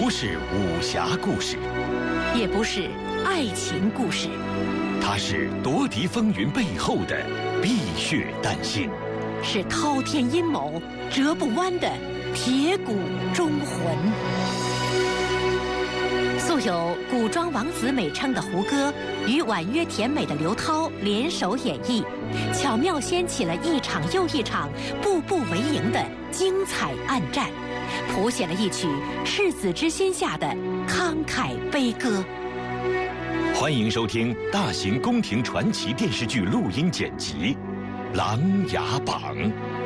不是武侠故事， 也不是爱情故事， 它是夺嫡风云背后的碧血丹心， 是滔天阴谋折不弯的铁骨忠魂。素有古装王子美称的胡歌与婉约甜美的刘涛联手演绎，巧妙掀起了一场又一场步步为营的精彩暗战，谱写了一曲赤子之心下的慷慨悲歌。 欢迎收听大型宫廷传奇电视剧录音剪辑《琅琊榜》。